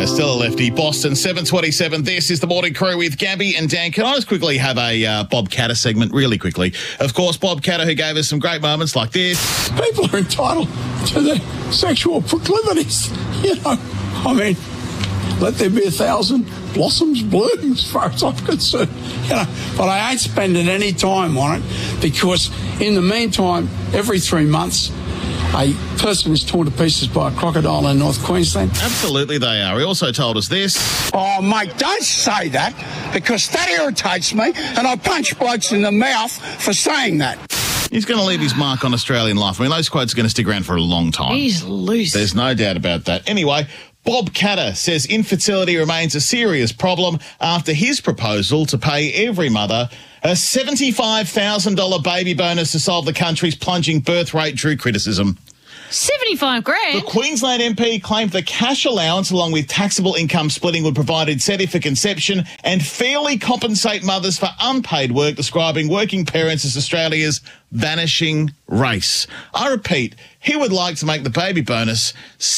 still a lefty. Boston, 7:27. This is the Morning Crew with Gabby and Dan. Can I just quickly have a Bob Catter segment really quickly? Of course, Bob Catter, who gave us some great moments like this. People are entitled to their sexual proclivities. I mean, let there be 1,000 blossoms bloom as far as I'm concerned. But I ain't spending any time on it because in the meantime, every 3 months, a person is torn to pieces by a crocodile in North Queensland. Absolutely they are. He also told us this. Oh, mate, don't say that because that irritates me and I punch blokes in the mouth for saying that. He's going to leave his mark on Australian life. I mean, those quotes are going to stick around for a long time. He's loose. There's no doubt about that. Anyway, Bob Catter says infertility remains a serious problem after his proposal to pay every mother a $75,000 baby bonus to solve the country's plunging birth rate drew criticism. 75 grand. The Queensland MP claimed the cash allowance along with taxable income splitting would provide incentive for conception and fairly compensate mothers for unpaid work, describing working parents as Australia's vanishing race. I repeat, he would like to make the baby bonus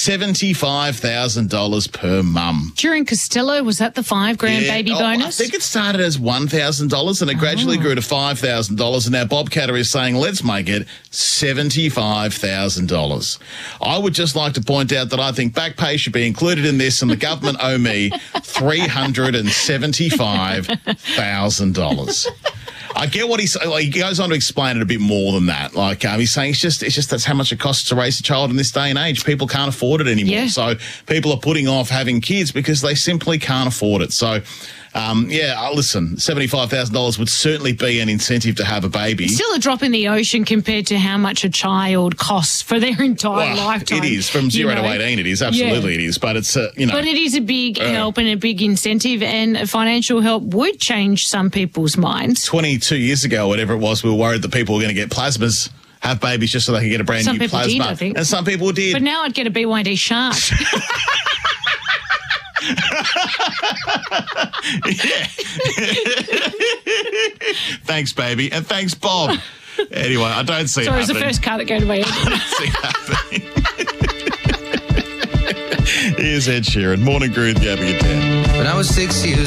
$75,000 per mum. During Costello, was that the $5 grand baby bonus? I think it started as $1,000 and it gradually grew to $5,000, and now Bob Catter is saying let's make it $75,000. I would just like to point out that I think back pay should be included in this, and the government owe me $375,000. I get what he's saying. He goes on to explain it a bit more than that. Like he's saying, it's just that's how much it costs to raise a child in this day and age. People can't afford it anymore. Yeah. So people are putting off having kids because they simply can't afford it. So, listen, $75,000 would certainly be an incentive to have a baby. Still a drop in the ocean compared to how much a child costs for their entire lifetime. It is. From 0 to 18, it is. Absolutely it is. But it's, But it is a big help and a big incentive, and financial help would change some people's minds. 22 years ago, whatever it was, we were worried that people were going to get plasmas, have babies just so they could get a brand new plasma. Did, I think. And some people did. But now I'd get a BYD Shark. Thanks, baby. And thanks, Bob. Anyway, I don't see it happening. So it was the first car that came to my head. I don't see it happening. Here's Ed Sheeran. Morning Crew with Gabby and Dan. When I was 6 years